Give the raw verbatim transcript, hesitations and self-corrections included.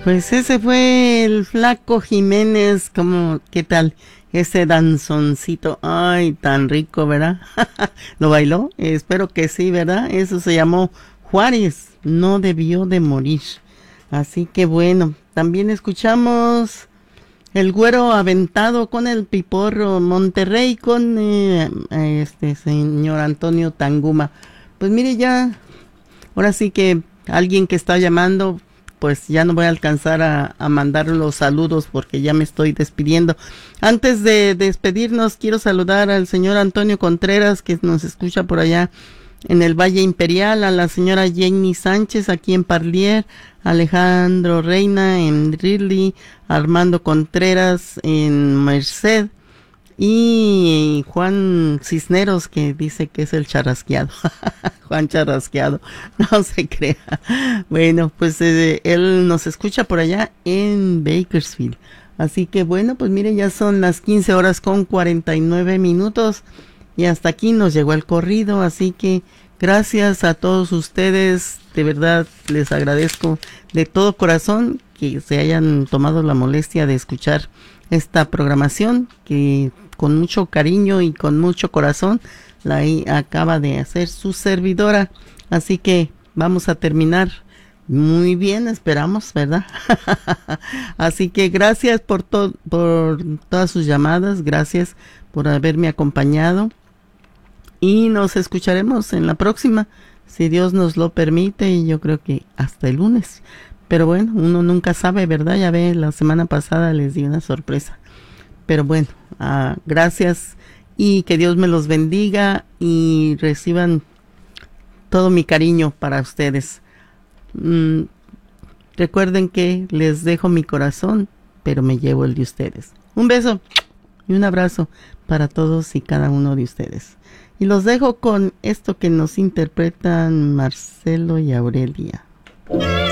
Pues ese fue el Flaco Jiménez, como, ¿qué tal? Ese danzoncito, ay, tan rico, ¿verdad? ¿Lo bailó? Eh, espero que sí, ¿verdad? Eso se llamó Juárez, no debió de morir. Así que bueno, también escuchamos El Güero Aventado con el Piporro, Monterrey con eh, este señor Antonio Tanguma. Pues mire ya, ahora sí que alguien que está llamando, pues ya no voy a alcanzar a, a mandar los saludos porque ya me estoy despidiendo. Antes de despedirnos, quiero saludar al señor Antonio Contreras, que nos escucha por allá en el Valle Imperial, a la señora Jenny Sánchez aquí en Parlier, Alejandro Reina en Ridley, Armando Contreras en Merced, y Juan Cisneros, que dice que es el charrasqueado. Juan Charrasqueado, no se crea. Bueno, pues eh, él nos escucha por allá en Bakersfield. Así que bueno, pues mire, ya son las quince horas con cuarenta y nueve minutos. Y hasta aquí nos llegó el corrido. Así que gracias a todos ustedes. De verdad les agradezco de todo corazón que se hayan tomado la molestia de escuchar esta programación, que con mucho cariño y con mucho corazón la acaba de hacer su servidora. Así que vamos a terminar muy bien, esperamos, ¿verdad? Así que gracias por, to- por todas sus llamadas, gracias por haberme acompañado y nos escucharemos en la próxima, si Dios nos lo permite, y yo creo que hasta el lunes. Pero bueno, uno nunca sabe, ¿verdad? Ya ve, la semana pasada les di una sorpresa. Pero bueno, uh, gracias y que Dios me los bendiga y reciban todo mi cariño para ustedes. Mm, recuerden que les dejo mi corazón, pero me llevo el de ustedes. Un beso y un abrazo para todos y cada uno de ustedes. Y los dejo con esto que nos interpretan Marcelo y Aurelia.